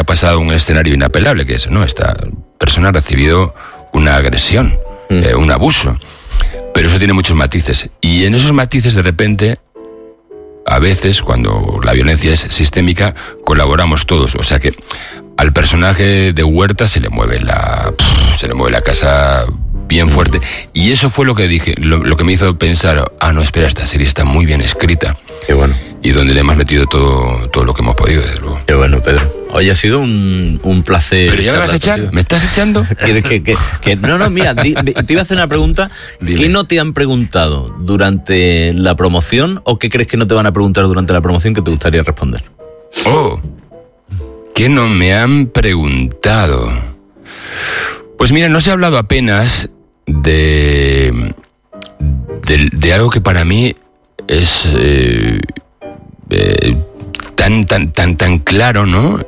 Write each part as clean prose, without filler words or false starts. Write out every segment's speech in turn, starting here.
pasado un escenario inapelable, que es, no, esta persona ha recibido una agresión, un abuso. Pero eso tiene muchos matices. Y en esos matices, de repente, a veces, cuando la violencia es sistémica, colaboramos todos. O sea que al personaje de Huerta se le mueve la casa bien fuerte. Y eso fue lo que dije, lo que me hizo pensar, no, espera, esta serie está muy bien escrita. Qué bueno. Y donde le hemos metido todo lo que hemos podido, desde luego. Qué bueno, Pedro. Hoy ha sido un placer. ¿Pero ya me vas a echar? ¿Me estás echando? No, mira, te iba a hacer una pregunta. Dime. ¿Qué no te han preguntado durante la promoción o qué crees que no te van a preguntar durante la promoción que te gustaría responder? ¿Qué no me han preguntado? Pues mira, no se ha hablado apenas de algo que para mí es tan claro, ¿no?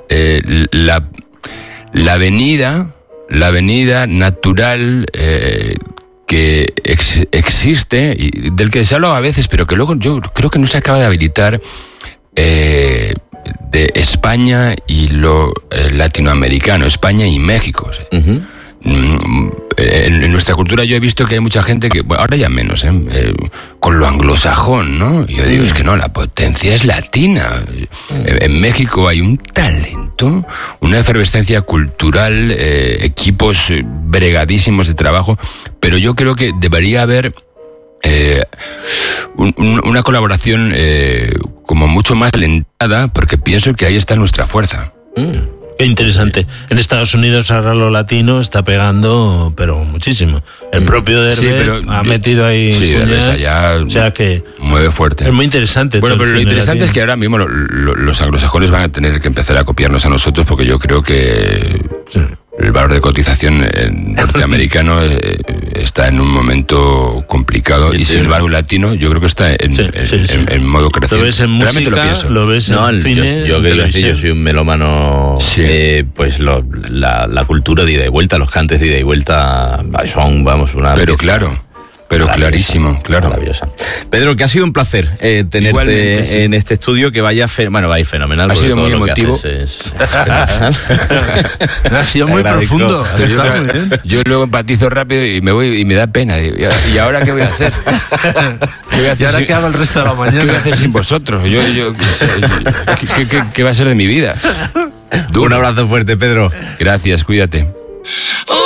La avenida natural que existe y del que se habla a veces, pero que luego yo creo que no se acaba de habilitar, de España y lo latinoamericano, España y México. Uh-huh. En nuestra cultura yo he visto que hay mucha gente que, bueno, ahora ya menos, con lo anglosajón, ¿no? Yo digo, es que no, la potencia es latina. En México hay un talento, una efervescencia cultural, equipos bregadísimos de trabajo, pero yo creo que debería haber una colaboración como mucho más alentada, porque pienso que ahí está nuestra fuerza. Qué interesante. En Estados Unidos ahora lo latino está pegando, pero muchísimo. El propio Derbez ha metido ahí. Sí, Derbez allá, o sea que mueve fuerte. Es muy interesante. Bueno, pero lo interesante es que ahora mismo los anglosajones van a tener que empezar a copiarnos a nosotros, porque yo creo que el valor de cotización norteamericano está en un momento complicado, y sin embargo el latino yo creo que está en modo creciente. Lo ves en música, realmente lo pienso. Lo ves en cine. Yo soy un melómano. Pues la cultura de ida y vuelta, los cantes de ida y vuelta son, vamos, una pero pieza. Claro. Pero clarísimo, claro. Maravillosa. Pedro, que ha sido un placer tenerte Igualmente, en este estudio, que va a ir fenomenal. Ha sido muy emotivo. Es fenomenal. Ha sido muy profundo. Yo luego empatizo rápido y me voy y me da pena. ¿Y ahora qué voy a hacer? ¿Y ahora qué hago el resto de la mañana? ¿Qué voy a hacer sin vosotros? ¿Qué va a ser de mi vida? Un abrazo fuerte, Pedro. Gracias, cuídate.